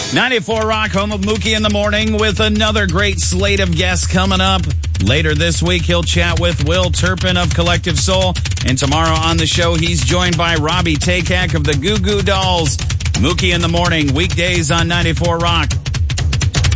94 Rock, home of Mookie in the Morning, with another great slate of guests coming up. Later this week, he'll chat with Will Turpin of Collective Soul. And tomorrow on the show, he's joined by Robbie Takak of the Goo Goo Dolls. Mookie in the Morning, weekdays on 94 Rock.